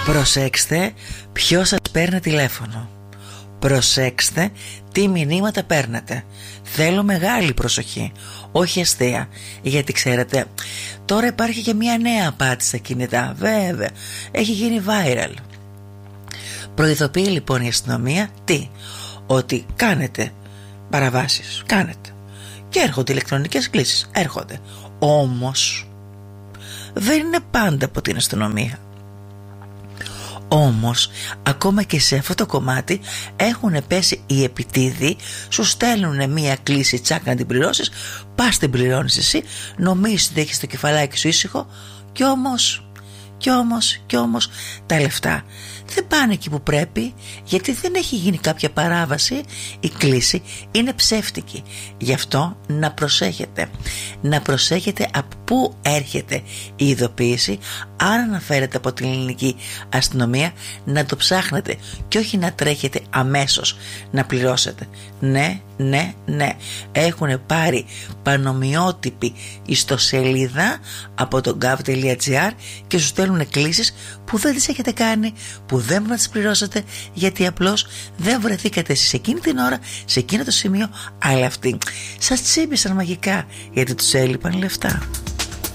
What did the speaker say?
Προσέξτε ποιος σας παίρνει τηλέφωνο. Προσέξτε τι μηνύματα παίρνετε. Θέλω μεγάλη προσοχή, όχι αστεία. Γιατί ξέρετε, τώρα υπάρχει και μια νέα απάτη στα κινητά. Βέβαια, έχει γίνει viral. Προειδοποιεί λοιπόν η αστυνομία τι? Ότι κάνετε παραβάσεις, κάνετε. Και έρχονται ηλεκτρονικές κλήσεις, έρχονται. Όμως δεν είναι πάντα από την αστυνομία. Όμως ακόμα και σε αυτό το κομμάτι έχουν πέσει οι επιτίδοι. Σου στέλνουν μία κλήση, τσάκ, να την πληρώσεις. Πας την πληρώνεις εσύ, νομίζεις ότι έχεις το κεφαλάκι σου ήσυχο. Κι όμως τα λεφτά δεν πάνε εκεί που πρέπει, γιατί δεν έχει γίνει κάποια παράβαση. Η κλήση είναι ψεύτικη. Γι' αυτό να προσέχετε. Να προσέχετε από πού έρχεται η ειδοποίηση. Αν αναφέρεται από την ελληνική αστυνομία, να το ψάχνετε και όχι να τρέχετε αμέσως να πληρώσετε. Ναι. Έχουν πάρει πανομοιότυπη ιστοσελίδα από το gov.gr και σου στέλνουν κλήσεις που δεν τις έχετε κάνει, που δεν μπορείτε να τις πληρώσετε, γιατί απλώς δεν βρεθήκατε εσείς εκείνη την ώρα, σε εκείνο το σημείο, αλλά αυτοί σας τσίμπησαν μαγικά γιατί τους έλειπαν λεφτά.